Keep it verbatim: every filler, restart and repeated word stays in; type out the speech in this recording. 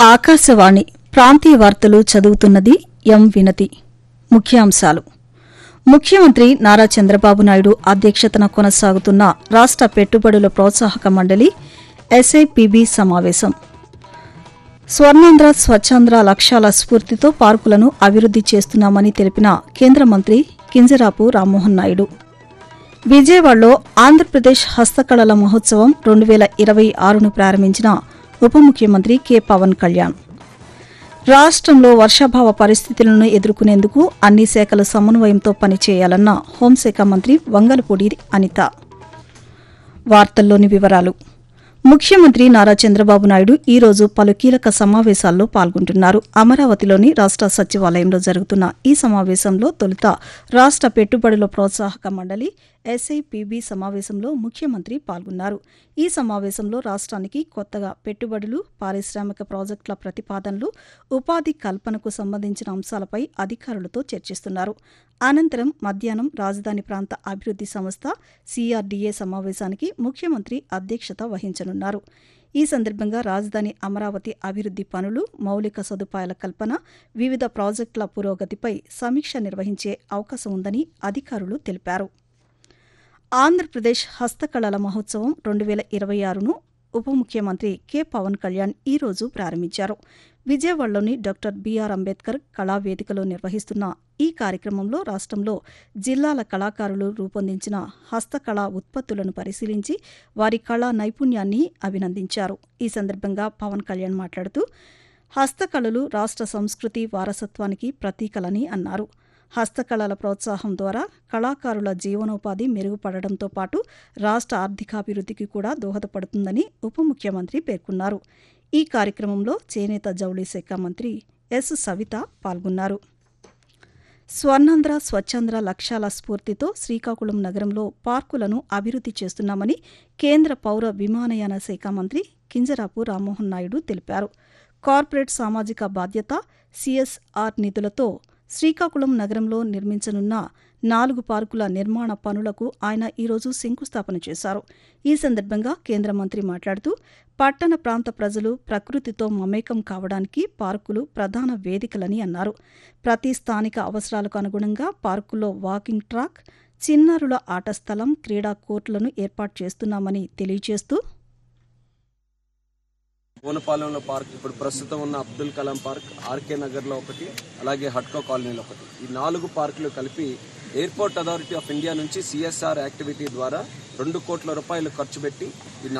ఆకాశవాణి ప్రాంతీయ వార్తలు చదువుతున్నది ఎం వినతి. ముఖ్యాంశాలు. ముఖ్యమంత్రి నారా చంద్రబాబు నాయుడు అధ్యక్షతన కొనసాగుతున్న రాష్ట పెట్టుబడుల ప్రోత్సాహక మండలి ఎస్ఐపిబి సమావేశం. స్వర్ణాంధ్ర స్వచ్ఛాంధ్ర లక్ష్యాల స్ఫూర్తితో పార్కులను అభివృద్ది చేస్తున్నామని తెలిపిన కేంద్ర మంత్రి కింజరాపు రామ్మోహన్ నాయుడు. విజయవాడలో ఆంధ్రప్రదేశ్ హస్తకళల మహోత్సవం రెండు వేల ఇరవై ఆరును ప్రారంభించిన ఉప ముఖ్యమంత్రి కె పవన్ కళ్యాణ్. రాష్టంలో వర్షాభావ పరిస్థితులను ఎదుర్కొనేందుకు అన్ని శాఖల సమన్వయంతో పనిచేయాలన్న హోంశాఖ మంత్రి వంగలపూడి అనిత. వార్తల్లోని వివరాలు. ముఖ్యమంత్రి నారా చంద్రబాబు నాయుడు ఈ రోజు పలు కీలక సమావేశాల్లో పాల్గొంటున్నారు. అమరావతిలోని రాష్ట సచివాలయంలో జరుగుతున్న ఈ సమావేశంలో తొలుత రాష్ట పెట్టుబడుల ప్రోత్సాహక మండలి ఎస్ఐపిబి సమావేశంలో ముఖ్యమంత్రి పాల్గొన్నారు. ఈ సమావేశంలో రాష్ట్రానికి కొత్తగా పెట్టుబడులు, పారిశ్రామిక ప్రాజెక్టుల ప్రతిపాదనలు, ఉపాధి కల్పనకు సంబంధించిన అంశాలపై అధికారులతో చర్చిస్తున్నారు. అనంతరం మధ్యాహ్నం రాజధాని ప్రాంత అభివృద్ది సంస్థ సిఆర్డీఏ సమావేశానికి ముఖ్యమంత్రి అధ్యక్షత వహించనున్నారు. ఈ సందర్భంగా రాజధాని అమరావతి అభివృద్ది పనులు, మౌలిక సదుపాయాల కల్పన, వివిధ ప్రాజెక్టుల పురోగతిపై సమీక్ష నిర్వహించే అవకాశం ఉందని అధికారులు తెలిపారు. ఆంధ్రప్రదేశ్ హస్తకళల మహోత్సవం రెండు వేల ఇరవై ఆరును ఉప ముఖ్యమంత్రి కె పవన్ కళ్యాణ్ ఈ రోజు ప్రారంభించారు. విజయవాడలోని డాక్టర్ బిఆర్ అంబేద్కర్ కళావేదికలో నిర్వహిస్తున్న ఈ కార్యక్రమంలో రాష్ట్రంలో జిల్లాల కళాకారులు రూపొందించిన హస్తకళా ఉత్పత్తులను పరిశీలించి వారి కళా నైపుణ్యాన్ని అభినందించారు. ఈ సందర్భంగా పవన్ కళ్యాణ్ మాట్లాడుతూ హస్తకళలు రాష్ట్ర సంస్కృతి వారసత్వానికి ప్రతీకలని అన్నారు. హస్తకళల ప్రోత్సాహం ద్వారా కళాకారుల జీవనోపాధి మెరుగుపడడంతో పాటు రాష్ట్ర ఆర్థికాభివృద్ధికి కూడా దోహదపడుతుందని ఉప ముఖ్యమంత్రి పేర్కొన్నారు. ఈ కార్యక్రమంలో చేనేత జౌళి శాఖ మంత్రి ఎస్ సవిత పాల్గొన్నారు. స్వర్ణాంధ్ర స్వచ్ఛాంధ్ర లక్ష్యాల స్ఫూర్తితో శ్రీకాకుళం నగరంలో పార్కులను అభివృద్ది చేస్తున్నామని కేంద్ర పౌర విమానయాన శాఖ మంత్రి కింజరాపు రామ్మోహన్ నాయుడు తెలిపారు. కార్పొరేట్ సామాజిక బాధ్యత సిఎస్ఆర్ నిధులతో శ్రీకాకుళం నగరంలో నిర్మించనున్న నాలుగు పార్కుల నిర్మాణ పనులకు ఆయన ఈరోజు శంకుస్థాపన చేశారు. ఈ సందర్భంగా కేంద్ర మంత్రి మాట్లాడుతూ పట్టణ ప్రాంత ప్రజలు ప్రకృతితో మమేకం కావడానికి పార్కులు ప్రధాన వేదికలని అన్నారు. ప్రతి స్థానిక అవసరాలకు అనుగుణంగా పార్కుల్లో వాకింగ్ ట్రాక్, చిన్నారుల ఆట స్థలం, క్రీడా కోర్టులను ఏర్పాటు చేస్తున్నామని తెలియజేస్తూ ఓనపాలెంలో పార్క్, ఇప్పుడు ప్రస్తుతం ఉన్న అబ్దుల్ కలాం పార్క్, ఆర్కే నగర్లో ఒకటి, అలాగే హట్కో కాలనీలో ఒకటి, ఈ నాలుగు పార్కులు కలిపి ఎయిర్పోర్ట్ అథారిటీ ఆఫ్ ఇండియా నుంచి సిఎస్ఆర్ యాక్టివిటీ ద్వారా రెండు కోట్ల రూపాయలు ఖర్చు పెట్టి ఈ